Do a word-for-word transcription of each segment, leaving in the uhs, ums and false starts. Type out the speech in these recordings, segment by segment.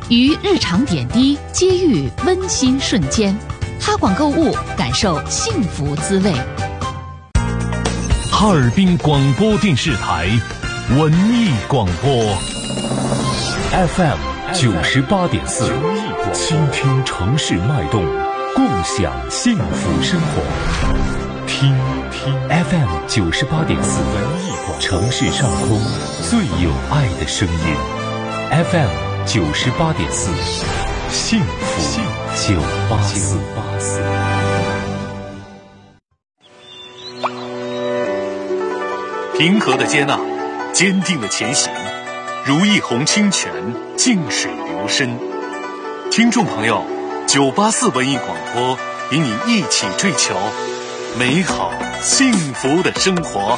于日常点滴接遇温馨瞬间，哈广购物，感受幸福滋味。 哈尔滨广播电视台文艺广播 F M 九十八点四，倾听城市脉动，共享幸福生活。听听 F M 九十八点四，文艺广播，城市上空最有爱的声音。F M 九十八点四，幸福九八四。平和的接纳，坚定的前行，如一泓清泉，静水流深。听众朋友，九八四文艺广播与你一起追求美好幸福的生活。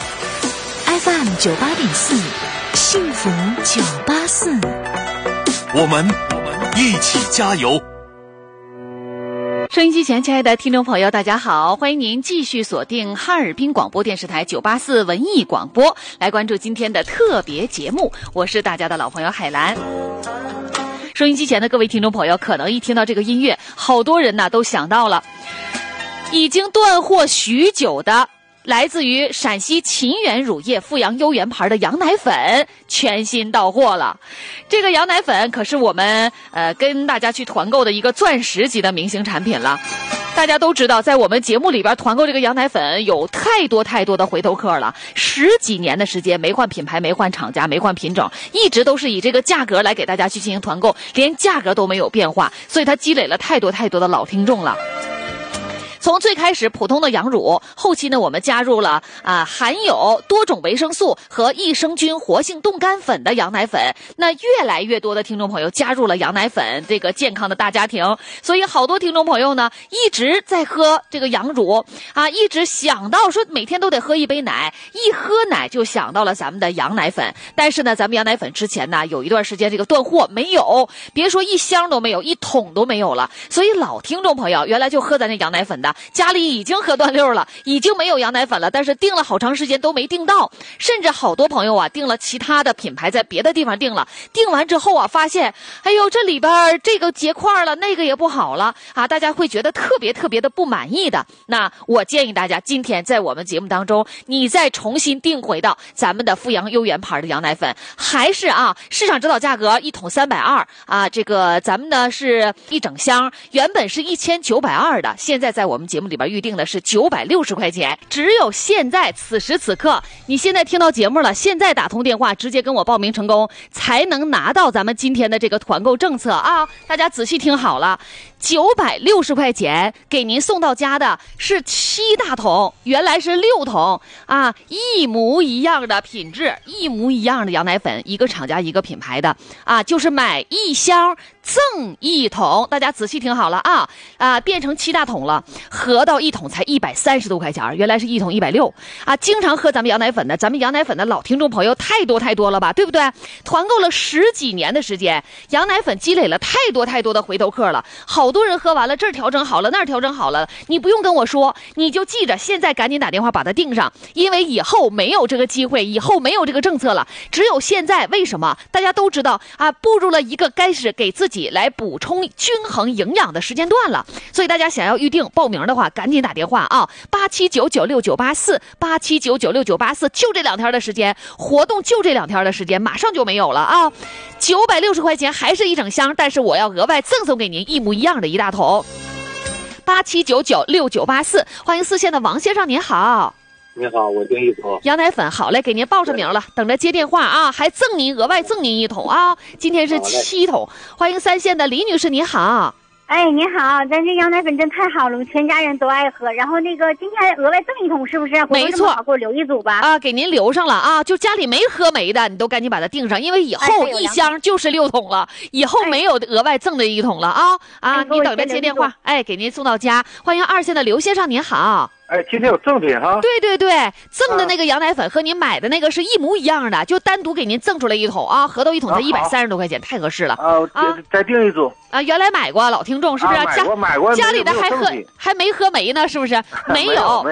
F M 九八点四，幸福九八四， 我们我们一起加油。 收音机前亲爱的听众朋友，大家好，欢迎您继续锁定哈尔滨广播电视台九八四文艺广播，来关注今天的特别节目。我是大家的老朋友海兰。收音机前的各位听众朋友，可能一听到这个音乐，好多人呢都想到了已经断货许久的来自于陕西秦源乳业阜阳优源牌的羊奶粉全新到货了。这个羊奶粉可是我们呃跟大家去团购的一个钻石级的明星产品了。大家都知道，在我们节目里边团购这个羊奶粉有太多太多的回头客了，十几年的时间没换品牌，没换厂家，没换品种，一直都是以这个价格来给大家去进行团购，连价格都没有变化，所以它积累了太多太多的老听众了。从最开始普通的羊乳，后期呢我们加入了啊含有多种维生素和益生菌活性冻干粉的羊奶粉，那越来越多的听众朋友加入了羊奶粉这个健康的大家庭，所以好多听众朋友呢一直在喝这个羊乳啊，一直想到说每天都得喝一杯奶，一喝奶就想到了咱们的羊奶粉。但是呢咱们羊奶粉之前呢有一段时间这个断货，没有，别说一箱都没有，一桶都没有了，所以老听众朋友原来就喝咱这羊奶粉的，家里已经喝断溜了，已经没有羊奶粉了，但是订了好长时间都没订到，甚至好多朋友啊订了其他的品牌，在别的地方订了，订完之后啊发现哎呦这里边这个结块了，那个也不好了啊，大家会觉得特别特别的不满意的。那我建议大家今天在我们节目当中，你再重新订回到咱们的阜阳优源牌的羊奶粉，还是啊市场指导价格一桶三百二啊，这个咱们呢是一整箱，原本是一千九百二的，现在在我们节目里边预定的是九百六十块钱。只有现在此时此刻，你现在听到节目了，现在打通电话直接跟我报名成功，才能拿到咱们今天的这个团购政策啊！大家仔细听好了，九百六十块钱给您送到家的是七大桶，原来是六桶啊，一模一样的品质，一模一样的羊奶粉，一个厂家一个品牌的啊，就是买一箱赠一桶。大家仔细听好了啊啊，变成七大桶了，合到一桶才一百三十多块钱，原来是一桶一百六啊！经常喝咱们羊奶粉的，咱们羊奶粉的老听众朋友太多太多了吧，对不对？团购了十几年的时间，羊奶粉积累了太多太多的回头客了，好多人喝完了，这儿调整好了，那儿调整好了，你不用跟我说，你就记着，现在赶紧打电话把它订上，因为以后没有这个机会，以后没有这个政策了，只有现在。为什么？大家都知道啊，步入了一个开始给自己来补充均衡营养的时间段了，所以大家想要预定报名的话，赶紧打电话啊，八七九九六九八四，八七九九六九八四，就这两天的时间，活动就这两天的时间，马上就没有了啊！九百六十块钱还是一整箱，但是我要额外赠送给您一模一样的一大桶。八七九九六九八四，欢迎四线的王先生，您好。 你好，我订一桶羊奶粉，好嘞，给您报上名了，等着接电话啊，还赠您额外赠您一桶啊，今天是七桶。欢迎三线的李女士，您好。 哎，你好，咱这羊奶粉真太好了，我全家人都爱喝。然后那个今天额外赠一桶，是不是？ 没错， 给我留一组吧。 啊，给您留上了啊，就家里没喝没的，你都赶紧把它订上，因为以后一箱就是六桶了，以后没有额外赠的一桶了啊啊！ 哎、 你等着接电话，哎，给您送到家。欢迎二线的刘先生，您好。 哎，今天有赠品哈？ 对对对，赠的那个羊奶粉和您买的那个是一模一样的，就单独给您赠出来一桶啊，合到一桶才一百三十多块钱，太合适了啊！啊，再订一组啊！原来买过，老听众是不是？ 啊、买过买过， 家里的还喝还没喝没呢，是不是？没有没有。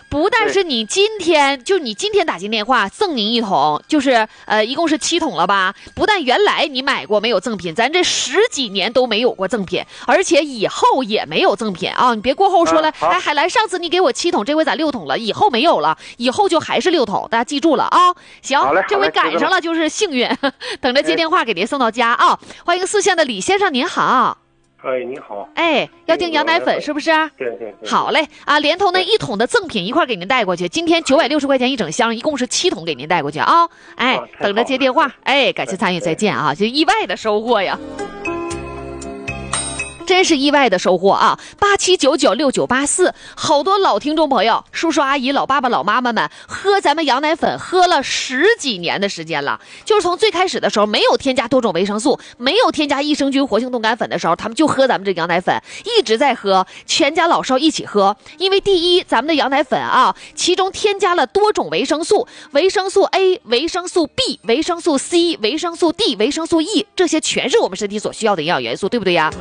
不但是你今天，就你今天打进电话赠您一桶，就是呃，一共是七桶了吧？不但原来你买过没有赠品，咱这十几年都没有过赠品，而且以后也没有赠品啊！你别过后说了， 嗯、 哎，海兰，上次你给我七桶，这回咋六桶了？以后没有了，以后就还是六桶，大家记住了啊！行，这回赶上了就是幸运，等着接电话给您送到家啊！欢迎四县的李先生，您好。 哎，你好。 哎，要订羊奶粉是不是？ 对对对。 好嘞啊，连同那一桶的赠品一块给您带过去。今天九百六十块钱一整箱，一共是七桶给您带过去啊！哎，哦、等着接电话。哎，感谢参与，再见啊！就意外的收获呀。真是意外的收获啊！八七九九六九八四，好多老听众朋友、叔叔阿姨、老爸爸、老妈妈们喝咱们羊奶粉喝了十几年的时间了。就是从最开始的时候没有添加多种维生素、没有添加益生菌活性冻干粉的时候，他们就喝咱们这羊奶粉，一直在喝，全家老少一起喝。因为第一，咱们的羊奶粉啊，其中添加了多种维生素，维生素 A、维生素 B、维生素 C、维生素 D、维生素 E， 这些全是我们身体所需要的营养元素，对不对呀？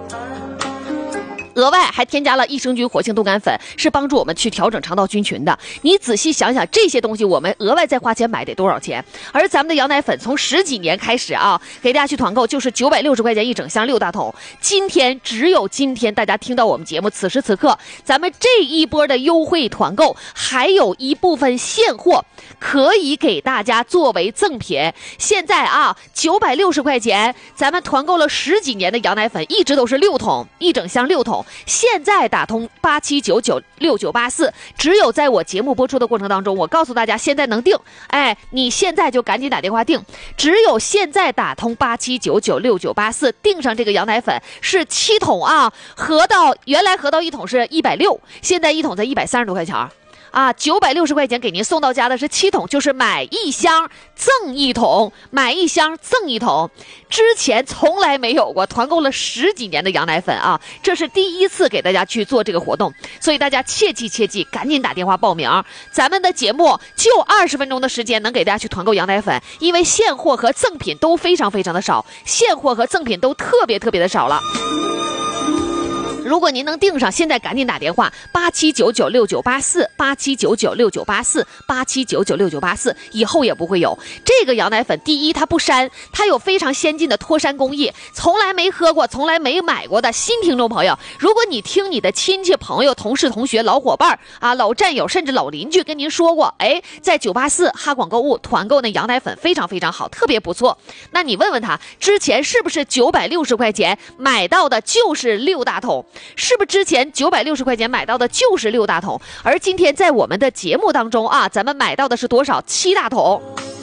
额外还添加了益生菌活性冻干粉，是帮助我们去调整肠道菌群的。你仔细想想，这些东西我们额外再花钱买得多少钱？而咱们的羊奶粉从十几年开始啊，给大家去团购就是九百六十块钱一整箱六大桶。今天只有今天大家听到我们节目，此时此刻，咱们这一波的优惠团购还有一部分现货可以给大家作为赠品。现在啊，九百六十块钱，咱们团购了十几年的羊奶粉，一直都是六桶，一整箱六桶。现在打通八七九九六九八四，只有在我节目播出的过程当中，我告诉大家现在能订，哎，你现在就赶紧打电话订，只有现在打通八七九九六九八四，订上这个羊奶粉是七桶啊，合到原来合到一桶是一百六，现在一桶才一百三十多块钱。啊，九百六十块钱给您送到家的是七桶，就是买一箱赠一桶，买一箱赠一桶。之前从来没有过，团购了十几年的羊奶粉啊，这是第一次给大家去做这个活动，所以大家切记切记，赶紧打电话报名。咱们的节目就二十分钟的时间能给大家去团购羊奶粉，因为现货和赠品都非常非常的少，现货和赠品都特别特别的少了。如果您能订上，现在赶紧打电话八七九九六九八四八七九九六九八四八七九九六九八四，以后也不会有这个羊奶粉。第一，它不膻，它有非常先进的脱膻工艺。从来没喝过、从来没买过的新听众朋友，如果你听你的亲戚朋友、同事、同学、老伙伴啊、老战友，甚至老邻居跟您说过，哎，在九八四哈广购物团购那羊奶粉非常非常好，特别不错。那你问问他，之前是不是九百六十块钱买到的就是六大桶？是不是之前九百六十块钱买到的就是六大桶？而今天在我们的节目当中啊，咱们买到的是多少？七大桶。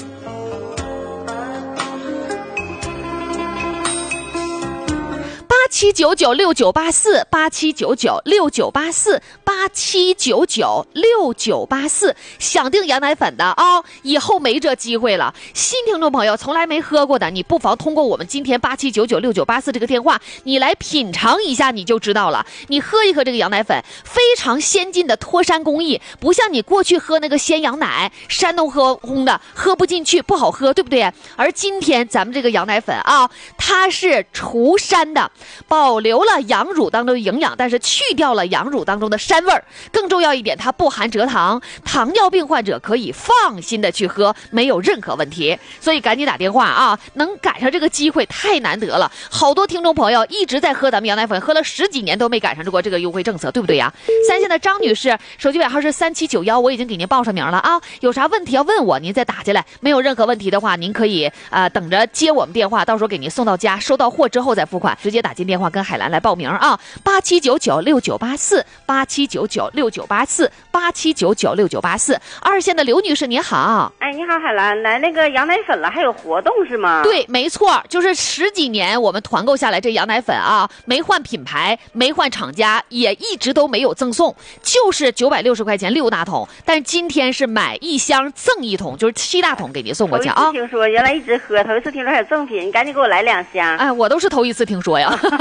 八七九九六九八四八七九九六九八四八七九九六九八四，想订羊奶粉的啊、哦，以后没这机会了。新听众朋友从来没喝过的，你不妨通过我们今天八七九九六九八四这个电话，你来品尝一下，你就知道了。你喝一喝这个羊奶粉，非常先进的脱膻工艺，不像你过去喝那个鲜羊奶，山东喝烘的，喝不进去，不好喝，对不对？而今天咱们这个羊奶粉啊，它是除膻的。保留了羊乳当中的营养，但是去掉了羊乳当中的膻味儿。更重要一点，它不含蔗糖，糖尿病患者可以放心的去喝，没有任何问题。所以赶紧打电话啊！能赶上这个机会太难得了。好多听众朋友一直在喝咱们羊奶粉，喝了十几年都没赶上过这个优惠政策，对不对呀？三线的张女士，手机尾号是三七九幺，我已经给您报上名了啊！有啥问题要问我，您再打进来。没有任何问题的话，您可以啊、呃、等着接我们电话，到时候给您送到家，收到货之后再付款，直接打进电话跟海兰来报名啊！八七九九六九八四八七九九六九八四八七九九六九八四。二线的刘女士您好。 哎，你好，海兰，来那个羊奶粉了，还有活动是吗？ 对，没错，就是十几年我们团购下来这羊奶粉啊，没换品牌，没换厂家，也一直都没有赠送，就是九百六十块钱六大桶，但今天是买一箱赠一桶，就是七大桶给您送过去啊。 头一次听说，原来一直喝，头一次听说还有赠品，你赶紧给我来两箱。 哎，我都是头一次听说呀。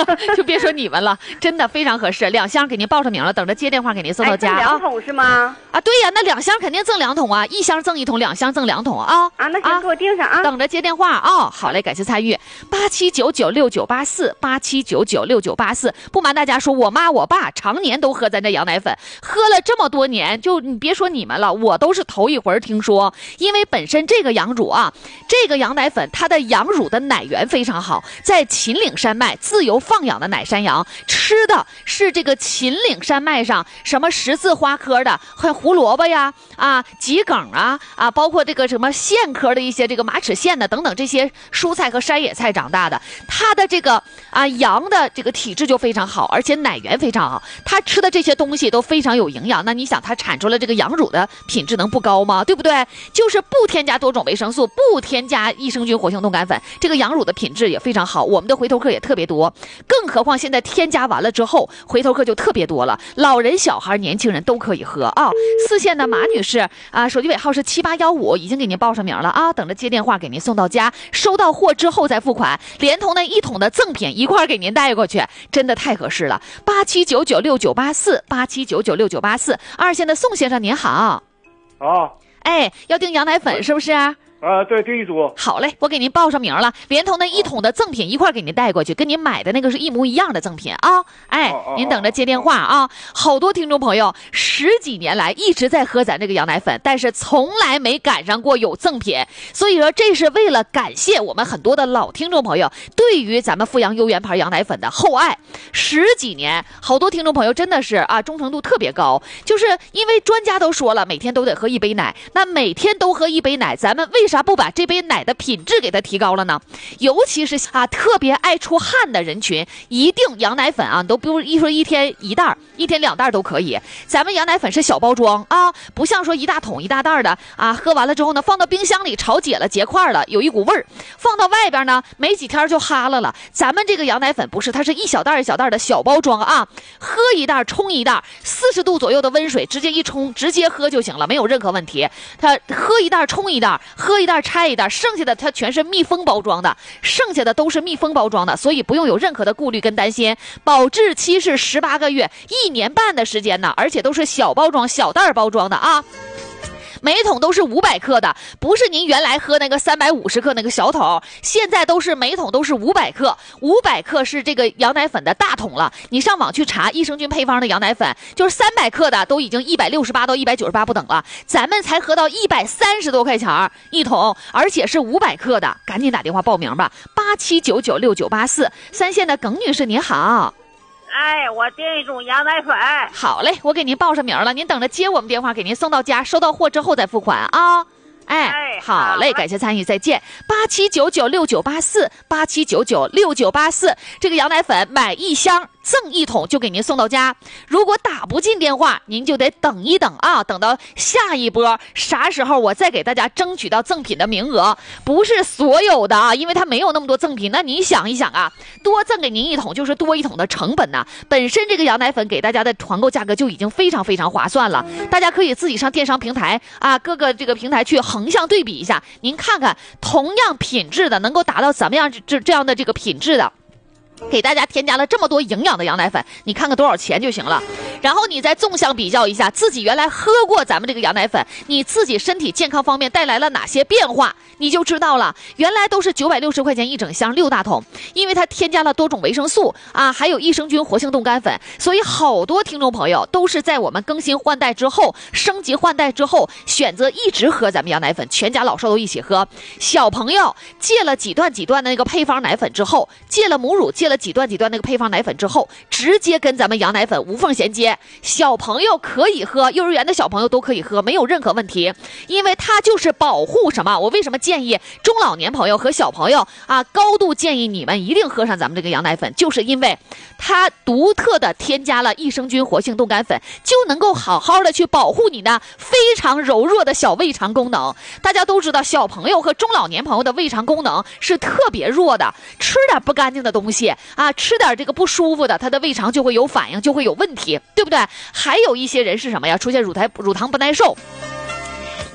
就别说你们了，真的非常合适，两箱给您报上名了，等着接电话给您送到家啊。 两桶是吗？ 啊，对呀，那两箱肯定赠两桶啊，一箱赠一桶，两箱赠两桶啊。 啊，那行，给我订上啊。 等着接电话啊。好嘞，感谢参与，八七九九六九八四，八七九九六九八四。不瞒大家说，我妈我爸常年都喝咱这羊奶粉，喝了这么多年，就你别说你们了，我都是头一回听说。因为本身这个羊乳啊，这个羊奶粉它的羊乳的奶源非常好，在秦岭山脉自由放养的奶山羊，吃的是这个秦岭山脉上什么十字花科的，还有胡萝卜呀，啊桔梗啊啊，包括这个什么苋科的一些这个马齿苋的等等这些蔬菜和山野菜长大的，它的这个啊羊的这个体质就非常好，而且奶源非常好，它吃的这些东西都非常有营养。那你想它产出了这个羊乳的品质能不高吗？对不对？就是不添加多种维生素，不添加益生菌活性冻干粉，这个羊乳的品质也非常好，我们的回头客也特别多。更何况现在添加完了之后，回头客就特别多了，老人小孩年轻人都可以喝啊。四线的马女士啊，手机尾号是七八幺五，已经给您报上名了啊，等着接电话给您送到家，收到货之后再付款，连同那一桶的赠品一块给您带过去，真的太合适了。八七九九六九八四，八七九九六九八四。二线的宋先生您好。 啊， 哎，要订羊奶粉是不是？ 啊，对，订一组。 好嘞，我给您报上名了，连同那一桶的赠品一块给您带过去，跟您买的那个是一模一样的赠品啊！哎， 哦哦、 您等着接电话啊！好多听众朋友十几年来一直在喝咱这个羊奶粉，但是从来没赶上过有赠品，所以说这是为了感谢我们很多的老听众朋友对于咱们阜阳优源牌羊奶粉的厚爱。十几年，好多听众朋友真的是啊忠诚度特别高，就是因为专家都说了，每天都得喝一杯奶，那每天都喝一杯奶，咱们为啥不把这杯奶的品质给它提高了呢？尤其是啊特别爱出汗的人群，一定羊奶粉啊都不一说一天一袋，一天两袋都可以。咱们羊奶粉是小包装啊，不像说一大桶一大袋的啊，喝完了之后呢，放到冰箱里炒解了结块了，有一股味儿，放到外边呢没几天就哈了了。咱们这个羊奶粉不是，它是一小袋一小袋的小包装啊，喝一袋冲一袋，四十度左右的温水直接一冲，直接喝就行了，没有任何问题。它喝一袋冲一袋，喝一袋拆一袋，剩下的它全是密封包装的，剩下的都是密封包装的，所以不用有任何的顾虑跟担心。保质期是十八个月，一年半的时间呢，而且都是小包装、小袋包装的啊。每桶都是五百克的，不是您原来喝那个三百五十克那个小桶，现在都是每桶都是五百克，五百克是这个羊奶粉的大桶了。你上网去查益生菌配方的羊奶粉，就是三百克的都已经一百六十八到一百九十八不等了，咱们才喝到一百三十多块钱一桶，而且是五百克的，赶紧打电话报名吧，八七九九六九八四。三线的耿女士您好。 哎，我订一种羊奶粉。 好嘞，我给您报上名了，您等着接我们电话，给您送到家，收到货之后再付款啊。哎， 哎好嘞，感谢参与，再见。八七九九六九八四，八七九九六九八四，这个羊奶粉买一箱赠一桶就给您送到家。如果打不进电话，您就得等一等啊，等到下一波啥时候我再给大家争取到赠品的名额，不是所有的啊，因为它没有那么多赠品。那你想一想啊，多赠给您一桶就是多一桶的成本呐、啊。本身这个羊奶粉给大家的团购价格就已经非常非常划算了，大家可以自己上电商平台啊，各个这个平台去横向对比一下，您看看同样品质的能够达到怎么样这这样的这个品质的，给大家添加了这么多营养的羊奶粉，你看看多少钱就行了。然后你再纵向比较一下，自己原来喝过咱们这个羊奶粉，你自己身体健康方面带来了哪些变化，你就知道了。原来都是九百六十块钱一整箱六大桶，因为它添加了多种维生素啊，还有益生菌活性冻干粉，所以好多听众朋友都是在我们更新换代之后，升级换代之后，选择一直喝咱们羊奶粉，全家老少都一起喝。小朋友戒了几段几段的那个配方奶粉之后，戒了母乳，戒了几段几段那个配方奶粉之后，直接跟咱们羊奶粉无缝衔接。小朋友可以喝，幼儿园的小朋友都可以喝，没有任何问题，因为它就是保护什么？我为什么建议中老年朋友和小朋友啊，高度建议你们一定喝上咱们这个羊奶粉，就是因为它独特的添加了益生菌活性冻干粉，就能够好好的去保护你的非常柔弱的小胃肠功能。大家都知道，小朋友和中老年朋友的胃肠功能是特别弱的，吃点不干净的东西啊，吃点这个不舒服的，他的胃肠就会有反应，就会有问题，对不对？还有一些人是什么呀？出现乳糖乳糖不耐受。那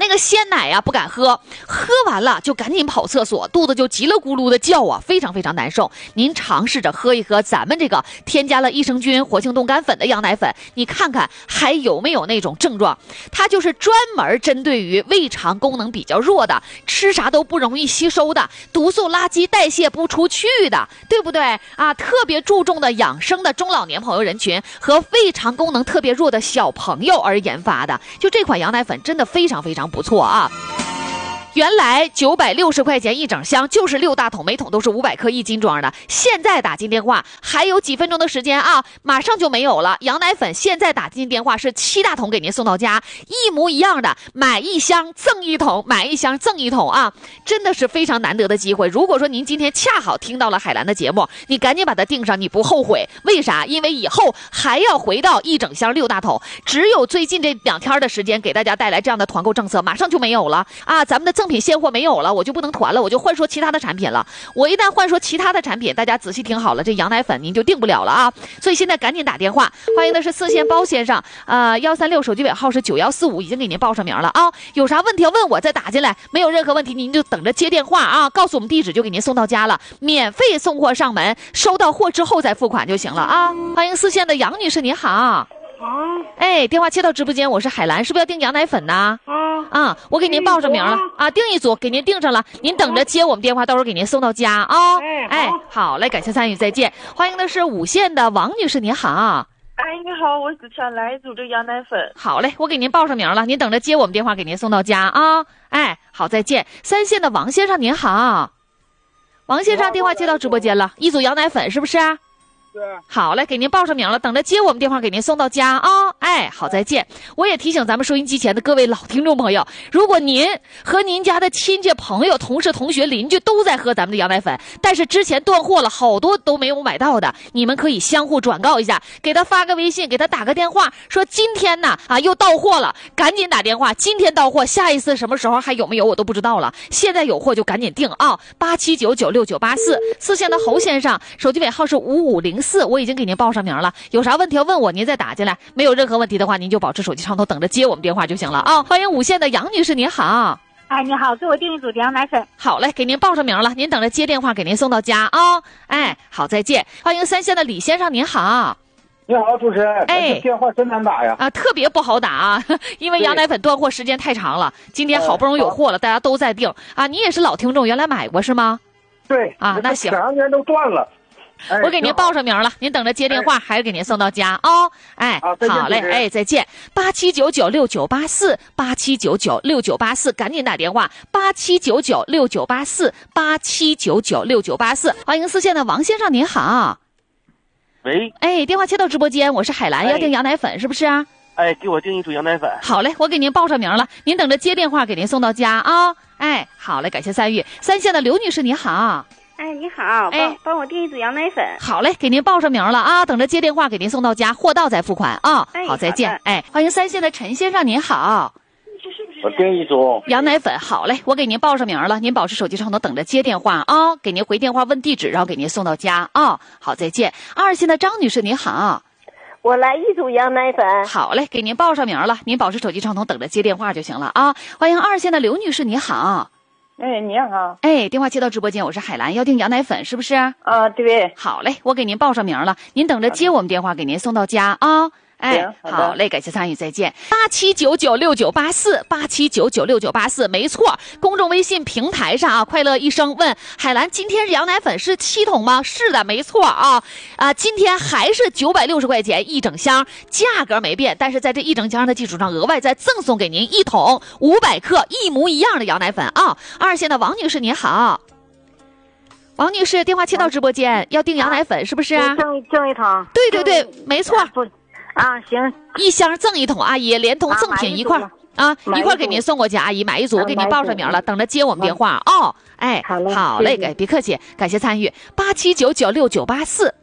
那个鲜奶呀、啊、不敢喝，喝完了就赶紧跑厕所，肚子就叽里咕噜的叫啊，非常非常难受。您尝试着喝一喝咱们这个添加了益生菌、活性冻干粉的羊奶粉，你看看还有没有那种症状。它就是专门针对于胃肠功能比较弱的，吃啥都不容易吸收的，毒素垃圾代谢不出去的，对不对啊？特别注重的养生的中老年朋友人群和胃肠功能特别弱的小朋友而研发的，就这款羊奶粉真的非常非常不错啊。原来九百六十块钱一整箱，就是六大桶，每桶都是五百克一斤装的。现在打进电话还有几分钟的时间啊，马上就没有了。羊奶粉现在打进电话是七大桶给您送到家，一模一样的，买一箱赠一桶，买一箱赠一桶啊，真的是非常难得的机会。如果说您今天恰好听到了海兰的节目，你赶紧把它订上，你不后悔。为啥？因为以后还要回到一整箱六大桶，只有最近这两天的时间给大家带来这样的团购政策，马上就没有了啊！咱们的赠品现货没有了，我就不能团了，我就换说其他的产品了。我一旦换说其他的产品，大家仔细听好了，这羊奶粉您就订不了了啊！所以现在赶紧打电话，欢迎的是四线包先生，呃，幺三六手机尾号是九幺四五，已经给您报上名了啊！有啥问题要问我再打进来，没有任何问题您就等着接电话啊！告诉我们地址就给您送到家了，免费送货上门，收到货之后再付款就行了啊！欢迎四线的杨女士，你好。 啊， 哎，电话接到直播间，我是海兰，是不是要订羊奶粉呢？ 啊啊，我给您报上名了啊，订一组给您订上了，您等着接我们电话，到时候给您送到家啊。哎，好嘞，感谢参与，再见。欢迎的是五线的王女士，您好。 哎，你好，我是想来一组这羊奶粉。 好嘞，我给您报上名了，您等着接我们电话，给您送到家啊。哎，好，再见。三线的王先生，您好。王先生，电话接到直播间了，一组羊奶粉是不是？好嘞，给您报上名了，等着接我们电话给您送到家啊、哦！哎，好，再见。我也提醒咱们收音机前的各位老听众朋友，如果您和您家的亲戚、朋友、同事、同学、邻居都在喝咱们的羊奶粉，但是之前断货了，好多都没有买到的，你们可以相互转告一下，给他发个微信，给他打个电话，说今天呢啊又到货了，赶紧打电话，今天到货，下一次什么时候还有没有我都不知道了，现在有货就赶紧订啊！八七九九六九八四，四线的侯先生，手机尾号是五五零四。我已经给您报上名了，有啥问题要问我，您再打进来。没有任何问题的话，您就保持手机畅通，等着接我们电话就行了啊！欢迎五线的杨女士，您好。 哎，你好，给我订一组羊奶粉。 好嘞，给您报上名了，您等着接电话，给您送到家啊！哎，好，再见。欢迎三线的李先生，您好。 你好，主持人。 哎， 这电话真难打呀！ 啊，特别不好打啊，因为羊奶粉断货时间太长了。今天好不容易有货了，呃、大家都在订啊。你也是老听众，原来买过是吗？ 对啊，那行。 前两年都断了。 哎、我给您报上名了，您等着接电话，哎、还是给您送到家啊、哦？哎， 啊、 好嘞，哎，再见。八七九九六九八四，八七九九六九八四，赶紧打电话。八七九九六九八四，八七九九六九八四。欢迎四线的王先生，您好。 喂。 哎，电话接到直播间，我是海兰，哎、要订羊奶粉是不是啊？ 哎，给我订一组羊奶粉。 好嘞，我给您报上名了，您等着接电话，给您送到家啊、哦。哎，好嘞，感谢参与。三线的刘女士，你好。 哎，你好， 哎， 帮我订一组羊奶粉。 好嘞，给您报上名了啊，等着接电话给您送到家，货到再付款啊。 哎、 好，再见。哎，欢迎三线的陈先生，您好。 我订一组羊奶粉。好嘞，我给您报上名了，您保持手机畅通，等着接电话啊，给您回电话问地址，然后给您送到家啊。好，再见。二线的张女士，您好。 我来一组羊奶粉。 好嘞，给您报上名了，您保持手机畅通，等着接电话就行了啊。欢迎二线的刘女士，你好。 哎，你好。 哎，电话接到直播间，我是海兰，要订羊奶粉是不是？ 啊，对。 好嘞，我给您报上名了，您等着接我们电话，给您送到家啊。哦哎，好嘞，感谢参与，再见。八七九九六九八四，八七九九六九八四，没错。公众微信平台上啊，快乐一生问海兰，今天羊奶粉是七桶吗？是的，没错啊啊，今天还是九百六十块钱一整箱，价格没变，但是在这一整箱的基础上，额外再赠送给您一桶五百克一模一样的羊奶粉啊。二线的王女士您好。王女士，电话接到直播间，要订羊奶粉是不是？ 赠赠一桶。 对对对，没错。 啊，行， 一箱赠一桶，阿姨连同赠品一块儿啊，一块儿给您送过去，阿姨买一组，我给您报上名了，等着接我们电话哦。哎，好嘞，哎，别客气，感谢参与，八七九九六九八四。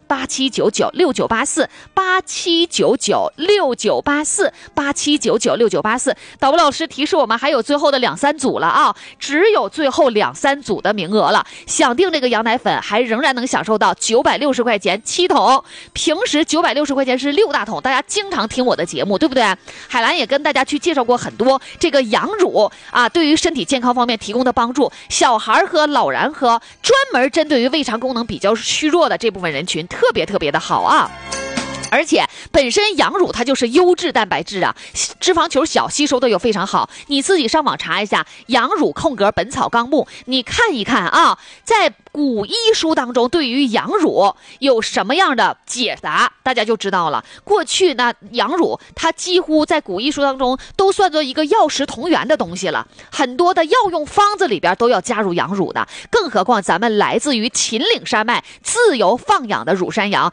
八七九九六九八四，八七九九六九八四，八七九九六九八四。导播老师提示我们还有最后的两三组了啊，只有最后两三组的名额了。想订这个羊奶粉，还仍然能享受到九百六十块钱七桶，平时九百六十块钱是六大桶。大家经常听我的节目，对不对？海兰也跟大家去介绍过很多这个羊乳啊，对于身体健康方面提供的帮助，小孩喝、老人喝，专门针对于胃肠功能比较虚弱的这部分人群，特别特别的好啊。而且本身羊乳它就是优质蛋白质啊，脂肪球小，吸收的又非常好。你自己上网查一下羊乳空格本草纲目，你看一看啊，在古医书当中对于羊乳有什么样的解答，大家就知道了。过去呢，羊乳它几乎在古医书当中都算作一个药食同源的东西了，很多的药用方子里边都要加入羊乳的，更何况咱们来自于秦岭山脉自由放养的乳山羊，